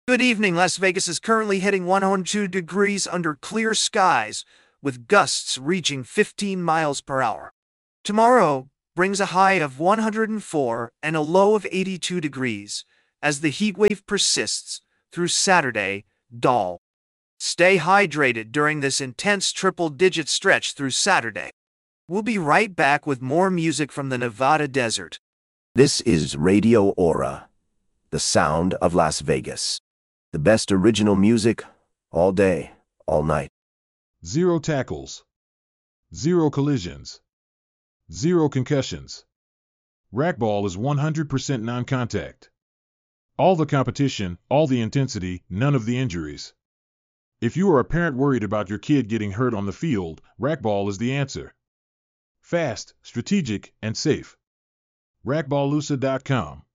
Good evening. Las Vegas is currently hitting 102 degrees under clear skies, with gusts reaching 15 miles per hour. Tomorrow brings a high of 104 and a low of 82 degrees, as the heat wave persists through Saturday, dull. Stay hydrated during this intense triple-digit stretch through Saturday. We'll be right back with more music from the Nevada desert. This is Radio Aura, the sound of Las Vegas. The best original music, all day, all night. 0 tackles. 0 collisions. 0 concussions. Racquetball is 100% non-contact. All the competition, all the intensity, none of the injuries. If you are a parent worried about your kid getting hurt on the field, racquetball is the answer. Fast, strategic, and safe. Racquetballusa.com